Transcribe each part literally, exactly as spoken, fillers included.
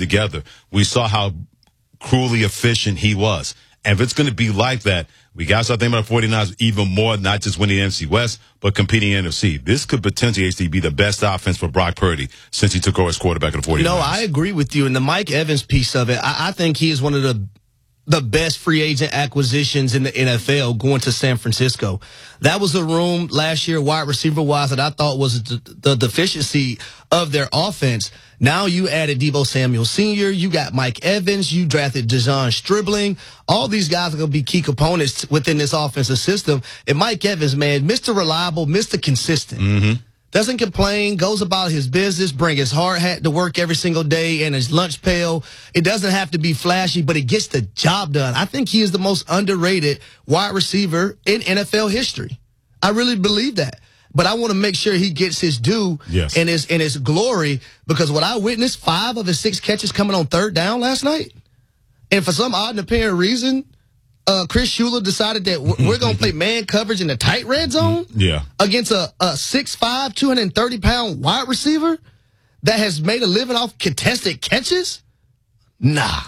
together. We saw how cruelly efficient he was. And if it's going to be like that, we got to start thinking about the 49ers even more, not just winning the N F C West, but competing in the N F C. This could potentially actually be the best offense for Brock Purdy since he took over as quarterback of the 49ers. No, I agree with you. And the Mike Evans piece of it, I, I think he is one of the the best free agent acquisitions in the N F L going to San Francisco. That was a room last year, wide receiver-wise, that I thought was the, the deficiency of their offense. Now you added Deebo Samuel Senior You got Mike Evans. You drafted Dejon Stribling. All these guys are going to be key components within this offensive system. And Mike Evans, man, Mister Reliable, Mister Consistent. Mm-hmm. Doesn't complain, goes about his business, bring his hard hat to work every single day and his lunch pail. It doesn't have to be flashy, but it gets the job done. I think he is the most underrated wide receiver in N F L history. I really believe that. But I want to make sure he gets his due yes. and his and his glory, because what I witnessed, five of his six catches coming on third down last night. And for some odd and apparent reason, Uh, Chris Shula decided that we're going to play man coverage in the tight red zone yeah. against a, a six five, two hundred thirty pound wide receiver that has made a living off contested catches? Nah.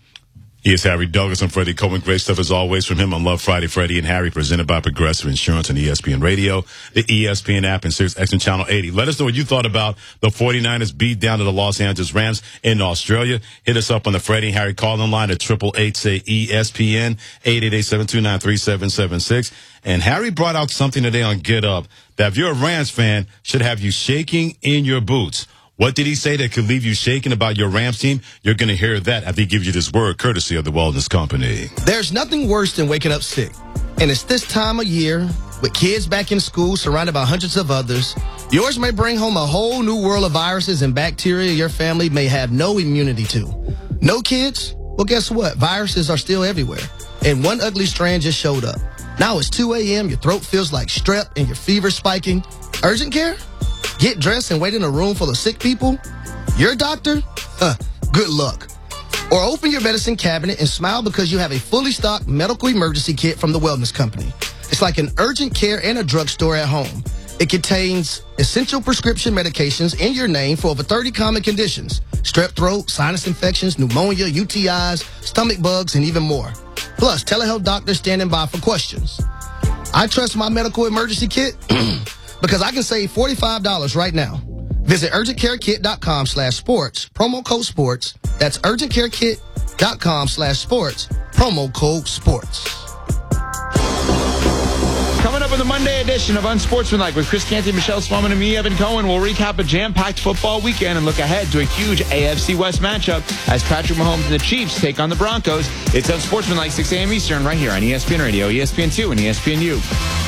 He is Harry Douglas and Freddie Coleman. Great stuff as always from him on Love Friday. Freddie and Harry, presented by Progressive Insurance and E S P N Radio, the E S P N app, and Sirius X M Channel eighty. Let us know what you thought about the 49ers beat down to the Los Angeles Rams in Australia. Hit us up on the Freddie and Harry call-in line at eight eight eight, say, E S P N, eight eight eight, seven two nine, three seven seven six. And Harry brought out something today on Get Up that if you're a Rams fan should have you shaking in your boots. What did he say that could leave you shaking about your Rams team? You're going to hear that after he gives you this word, courtesy of the Wellness Company. There's nothing worse than waking up sick. And it's this time of year, with kids back in school, surrounded by hundreds of others. Yours may bring home a whole new world of viruses and bacteria your family may have no immunity to. No kids? Well, guess what? Viruses are still everywhere. And one ugly strand just showed up. Now it's two a.m., your throat feels like strep, and your fever's spiking. Urgent care? Get dressed and wait in a room full of sick people? Your doctor? Huh, good luck. Or open your medicine cabinet and smile because you have a fully stocked medical emergency kit from the Wellness Company. It's like an urgent care and a drugstore at home. It contains essential prescription medications in your name for over thirty common conditions: strep throat, sinus infections, pneumonia, U T Is, stomach bugs, and even more. Plus, telehealth doctors standing by for questions. I trust my medical emergency kit because I can save forty-five dollars right now. Visit urgentcarekit.com slash sports, promo code sports. That's urgentcarekit.com slash sports, promo code sports. Coming up with the Monday edition of Unsportsmanlike with Chris Canty, Michelle Swellman, and me, Evan Cohen. We'll recap a jam-packed football weekend and look ahead to a huge A F C West matchup as Patrick Mahomes and the Chiefs take on the Broncos. It's Unsportsmanlike, six a.m. Eastern, right here on E S P N Radio, E S P N two, and E S P N U.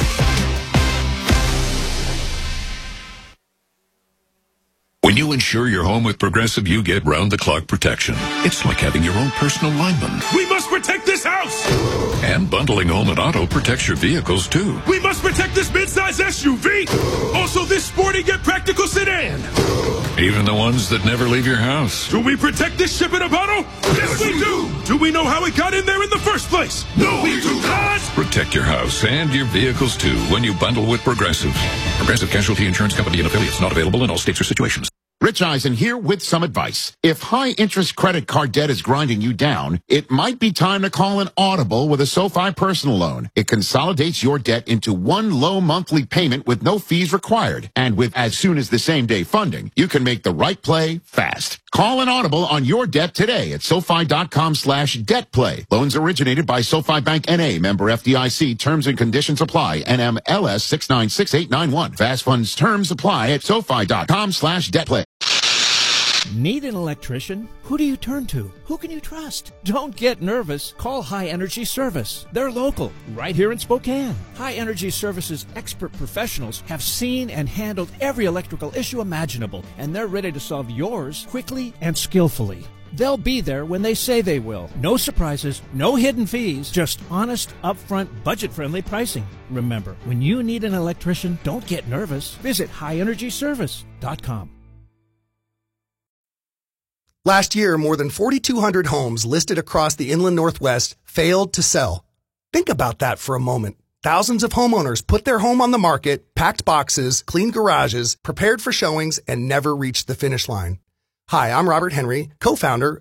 When you insure your home with Progressive, you get round-the-clock protection. It's like having your own personal lineman. We must protect this house! And bundling home and auto protects your vehicles, too. We must protect this midsize S U V! Also this sporty yet practical sedan! Even the ones that never leave your house. Do we protect this ship in a bottle? Yes, we do! Do we know how it got in there in the first place? No, we do not! Protect your house and your vehicles, too, when you bundle with Progressive. Progressive Casualty Insurance Company and affiliates, not available in all states or situations. Rich Eisen here with some advice. If high-interest credit card debt is grinding you down, it might be time to call an Audible with a SoFi personal loan. It consolidates your debt into one low monthly payment with no fees required. And with as soon as the same-day funding, you can make the right play fast. Call an Audible on your debt today at SoFi.com slash debt play. Loans originated by SoFi Bank N A, member F D I C. Terms and conditions apply. N M L S six nine six eight nine one. Fast funds terms apply at SoFi.com slash debt play. Need an electrician? Who do you turn to? Who can you trust? Don't get nervous. Call High Energy Service. They're local, right here in Spokane. High Energy Service's expert professionals have seen and handled every electrical issue imaginable, and they're ready to solve yours quickly and skillfully. They'll be there when they say they will. No surprises, no hidden fees, just honest, upfront, budget-friendly pricing. Remember, when you need an electrician, don't get nervous. Visit high energy service dot com. Last year, more than forty-two hundred homes listed across the inland Northwest failed to sell. Think about that for a moment. Thousands of homeowners put their home on the market, packed boxes, cleaned garages, prepared for showings, and never reached the finish line. Hi, I'm Robert Henry, co-founder